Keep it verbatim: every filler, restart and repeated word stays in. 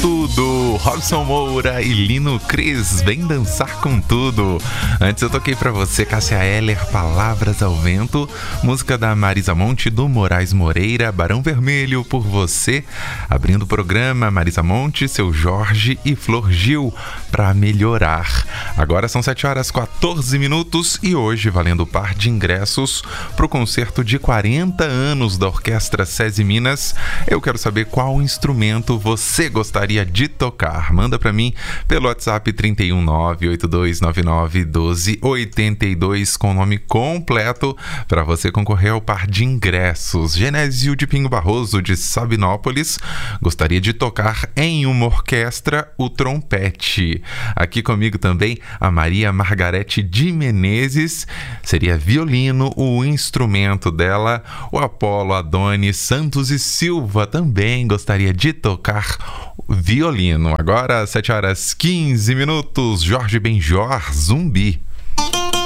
tudo, Robson Moura e Lino Cris, vem dançar com tudo. Antes eu toquei pra você Cássia Eller, Palavras ao Vento, música da Marisa Monte, do Moraes Moreira, Barão Vermelho, Por Você. Abrindo o programa, Marisa Monte, Seu Jorge e Flor Gil, Pra Melhorar. Agora são sete horas e quatorze minutos e hoje valendo par de ingressos pro concerto de quarenta anos da Orquestra SESI Minas. Eu quero saber qual instrumento você gostaria de tocar. Manda pra mim pelo WhatsApp trinta e um, nove oito dois nove nove, doze oitenta e dois com o nome completo para você concorrer ao par de ingressos. Genésio de Pinho Barroso, de Sabinópolis, gostaria de tocar em uma orquestra o trompete. Aqui comigo também a Maria Margarete de Menezes, seria violino o instrumento dela. O Apolo Adonis Santos e Silva também gostaria de tocar violino. Agora, sete horas e quinze minutos, Jorge Benjor, Zumbi.